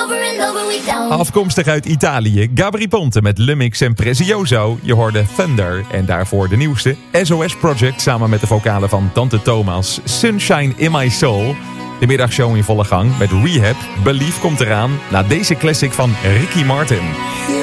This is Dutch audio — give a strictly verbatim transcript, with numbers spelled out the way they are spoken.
Afkomstig uit Italië, Gabry Ponte met Lumix en Prezioso. Je hoorde Thunder en daarvoor de nieuwste S O S Project samen met de vocalen van Tante Thomas, Sunshine in My Soul. De middagshow in volle gang met Rehab. Belief komt eraan na deze classic van Ricky Martin.